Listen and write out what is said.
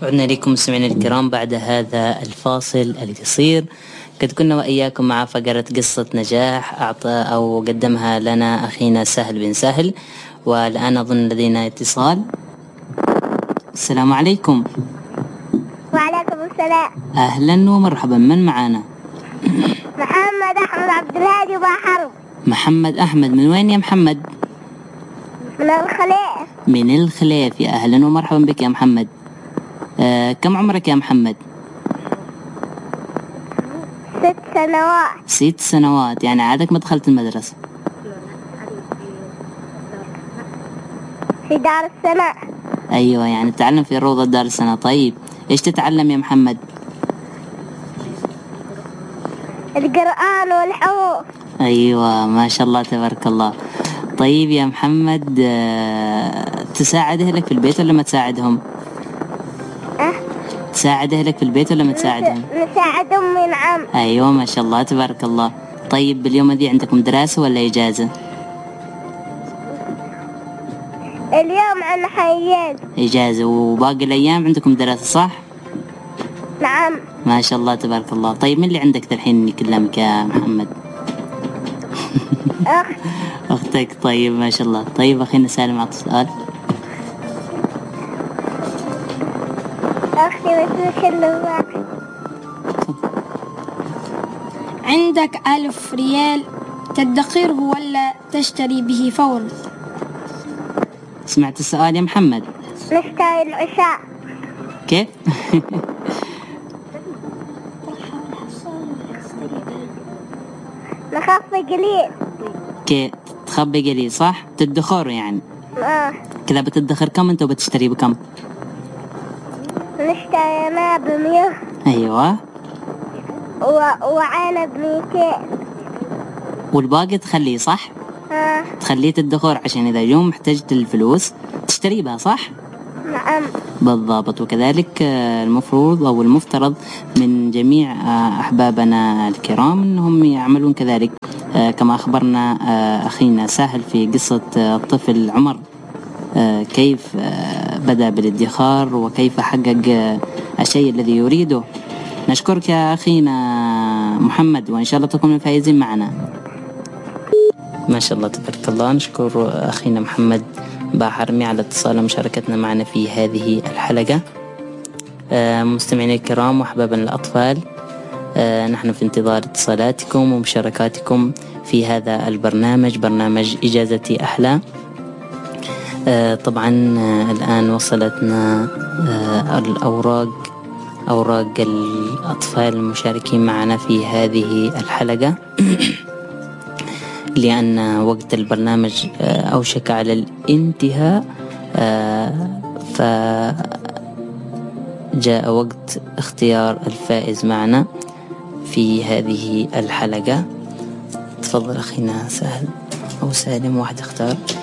عدنا لكم مستمعينا الكرام بعد هذا الفاصل القصير. قد كنا وإياكم مع فقرة قصة نجاح قدمها لنا أخينا سهل بن سهل. والآن أظن لدينا اتصال. السلام عليكم. وعليكم السلام. أهلا ومرحبا، من معنا؟ محمد أحمد عبد الهادي وبحرب. محمد أحمد، من وين يا محمد؟ من الخليف. من الخليف، يا أهلا ومرحبا بك يا محمد. كم عمرك يا محمد؟ 6 سنوات. 6 سنوات، يعني عادك ما دخلت المدرسة؟ في دار السنة. أيوة، يعني تتعلم في روضة دار السنة. طيب إيش تتعلم يا محمد؟ القرآن والحروف. أيوة ما شاء الله تبارك الله. طيب يا محمد، تساعد أهلك في البيت ولا ما تساعدهم؟ تساعد أهلك في البيت ولا ما تساعدهم؟ نساعدهم من عم. أيوة ما شاء الله تبارك الله. طيب اليوم ذي عندكم دراسة ولا إجازة؟ اليوم عن حياز. إجازة، وباقي الأيام عندكم دراسة صح؟ نعم. ما شاء الله تبارك الله. طيب من اللي عندك الحين يكلمك يا محمد؟ أختك. طيب ما شاء الله. طيب أخينا سالم عطى سؤال. أختي بتكلم. عندك 1000 ريال تدخره ولا تشتري به فورا؟ سمعت السؤال يا محمد؟ نشتري العشاء. كيف؟ نخفي قليل. كيف تخبي قليل صح؟ تدخر يعني. كذا بتدخر كم انت وبتشتري بكم؟ نشتري أنا ب100. أيوة. وأنا ب200. والباقي تخليه صح؟ تخليه تدخر عشان إذا يوم احتجت الفلوس تشتري بها صح؟ نعم بالضبط. وكذلك المفروض أو المفترض من جميع أحبابنا الكرام أنهم يعملون كذلك، كما أخبرنا أخينا سهل في قصة الطفل عمر كيف بدأ بالادخار وكيف حقق الشيء الذي يريده. نشكرك يا أخينا محمد، وإن شاء الله تكون من الفائزين معنا. ما شاء الله تبارك الله. نشكر أخينا محمد باحرمي على اتصال ومشاركتنا معنا في هذه الحلقة. مستمعينا الكرام وأحبابنا الأطفال، نحن في انتظار اتصالاتكم ومشاركاتكم في هذا البرنامج، برنامج إجازتي أحلى. طبعا الآن وصلتنا أوراق الأطفال المشاركين معنا في هذه الحلقة لأن وقت البرنامج أوشك على الانتهاء، فجاء وقت اختيار الفائز معنا في هذه الحلقة. تفضل أخينا سهل أو سالم، واحد اختار.